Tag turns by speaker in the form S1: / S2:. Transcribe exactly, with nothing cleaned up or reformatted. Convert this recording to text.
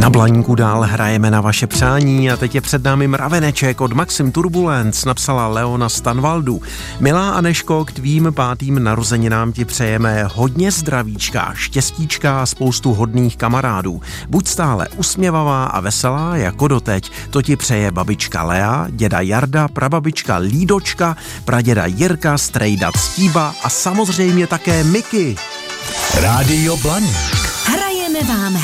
S1: Na Blaníku dál hrajeme na vaše přání a teď je před námi mraveneček od Maxim Turbulence, napsala Leona Stanvaldu. Milá Aneško, k tvým pátým narozeninám ti přejeme hodně zdravíčka, štěstíčka a spoustu hodných kamarádů. Buď stále usměvavá a veselá jako doteď. To ti přeje babička Lea, děda Jarda, prababička Lídočka, praděda Jirka, strejda Ctíba a samozřejmě také Miky.
S2: Rádio Blaník.
S3: Hrajeme vám